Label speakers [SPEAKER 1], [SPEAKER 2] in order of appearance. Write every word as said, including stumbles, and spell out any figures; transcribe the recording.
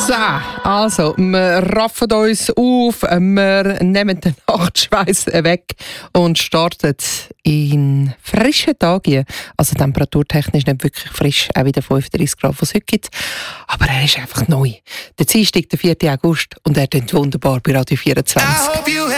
[SPEAKER 1] So, also, wir raffen uns auf, wir nehmen den Nachtschweiß weg und starten in frischen Tagen. Also temperaturtechnisch nicht wirklich frisch, auch wieder fünfunddreißig Grad, was es heute gibt. Aber er ist einfach neu. Der Dienstag, der vierten August, und er klingt wunderbar bei Radio vierundzwanzig.